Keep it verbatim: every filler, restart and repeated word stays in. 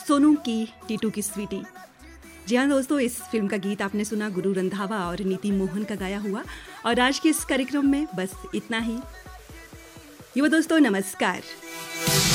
सोनू की टीटू की स्वीटी। जी हाँ दोस्तों, इस फिल्म का गीत आपने सुना गुरु रंधावा और नीति मोहन का गाया हुआ। और आज के इस कार्यक्रम में बस इतना ही। युवा दोस्तों, नमस्कार।